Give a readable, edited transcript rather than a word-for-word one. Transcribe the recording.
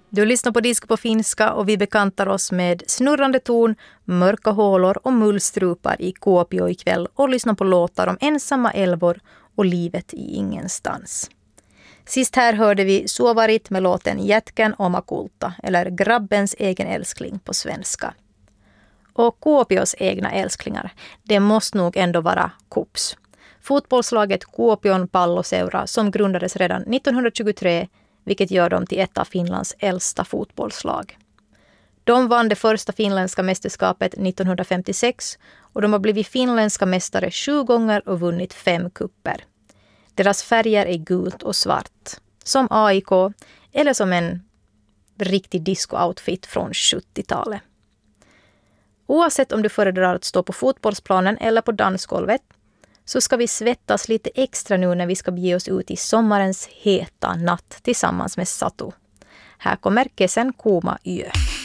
Du lyssnar på Disk på finska och vi bekantar oss med snurrande torn, mörka hålor och mullstrupar i Kuopio ikväll och lyssnar på låtar om ensamma älvor och livet i ingenstans. Sist här hörde vi Suovarit med låten Jätkän oma kulta, eller Grabbens egen älskling på svenska. Och Kuopios egna älsklingar, det måste nog ändå vara KuPS. Fotbollslaget Kuopion Palloseura som grundades redan 1923, vilket gör dem till ett av Finlands äldsta fotbollslag. De vann det första finländska mästerskapet 1956 och de har blivit finländska mästare 7 gånger och vunnit 5 kupper. Deras färger är gult och svart, som AIK eller som en riktig disco-outfit från 70-talet. Oavsett om du föredrar att stå på fotbollsplanen eller på dansgolvet så ska vi svettas lite extra nu när vi ska bege oss ut i sommarens heta natt tillsammans med Satu. Här kommer Kesen Kuuma yö.